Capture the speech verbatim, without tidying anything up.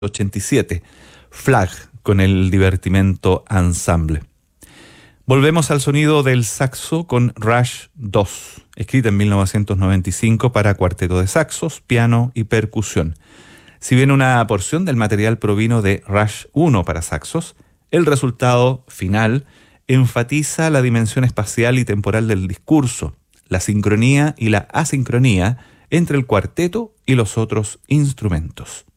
ochenta y siete, Flag, con el divertimento ensemble. Volvemos al sonido del saxo con Rush dos, escrita en mil novecientos noventa y cinco para cuarteto de saxos, piano y percusión. Si bien una porción del material provino de Rush uno para saxos, el resultado final enfatiza la dimensión espacial y temporal del discurso, la sincronía y la asincronía entre el cuarteto y los otros instrumentos.